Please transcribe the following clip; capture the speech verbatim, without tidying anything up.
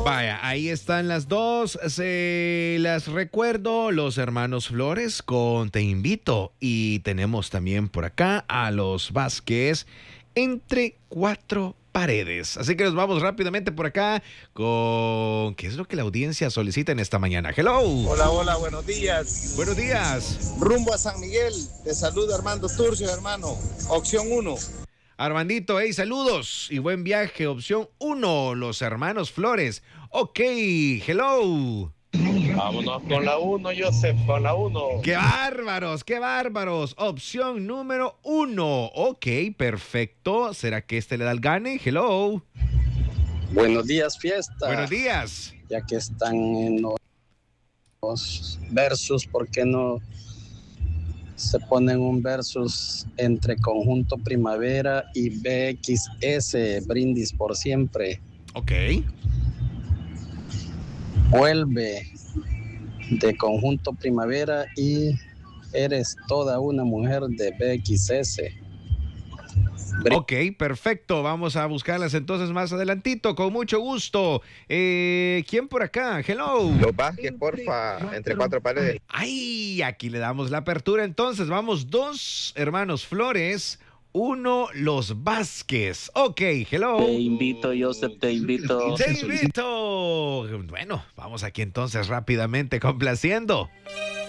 Vaya, ahí están las dos. Se las recuerdo, los hermanos Flores con Te Invito. Y tenemos también por acá a los Vázquez, Entre Cuatro Paredes. Así que nos vamos rápidamente por acá con ¿qué es lo que la audiencia solicita en esta mañana? Hello. Hola, hola, buenos días. Buenos días. Rumbo a San Miguel. Te saluda Armando Turcio, hermano. Opción uno. Armandito, hey, saludos y buen viaje. Opción uno, los hermanos Flores. Ok, hello. Vámonos con la uno, Joseph, con la uno. ¡Qué bárbaros, qué bárbaros! Opción número uno. Ok, perfecto. ¿Será que este le da el gane? Hello. Buenos días, fiesta. Buenos días. Ya que están en los versus, ¿por qué no se ponen un versus entre Conjunto Primavera y B X S, Brindis por Siempre? Ok. Vuelve de Conjunto Primavera y Eres Toda una Mujer de B X S. Br- ok, perfecto. Vamos a buscarlas entonces más adelantito, con mucho gusto. Eh, ¿Quién por acá? Hello. Los Vázquez, porfa, Entre Cuatro Paredes. Ay, aquí le damos la apertura entonces. Vamos, dos hermanos Flores, uno los Vázquez. Ok, hello. Te invito, Joseph, te invito. Te invito. Bueno, vamos aquí entonces rápidamente complaciendo.